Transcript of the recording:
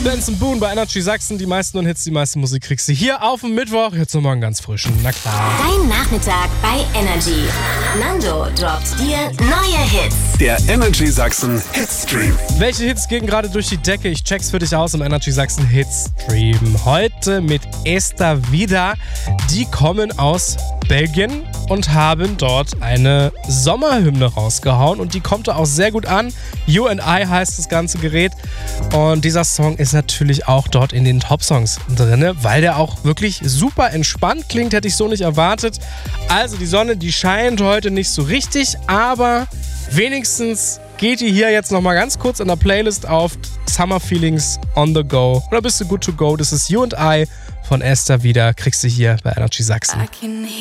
Benson Boone bei Energy Sachsen. Die meisten Hits, die meiste Musik kriegst du hier auf dem Mittwoch. Jetzt nochmal einen ganz frischen, na klar. Dein Nachmittag bei Energy. Nando droppt dir neue Hits. Der Energy Sachsen Hitstream. Welche Hits gehen gerade durch die Decke? Ich check's für dich aus im Energy Sachsen Hitstream. Heute mit Esta Vida. Die kommen aus Belgien und haben dort eine Sommerhymne rausgehauen und die kommt da auch sehr gut an. You and I heißt das ganze Gerät und dieser Song ist natürlich auch dort in den Top-Songs drin, weil der auch wirklich super entspannt klingt, hätte ich so nicht erwartet. Also die Sonne, die scheint heute nicht so richtig, aber wenigstens geht die hier jetzt nochmal ganz kurz in der Playlist auf. Summer Feelings on the Go. Oder bist du good to go? Das ist You and I von Esta Vida. Kriegst du hier bei Energy Sachsen.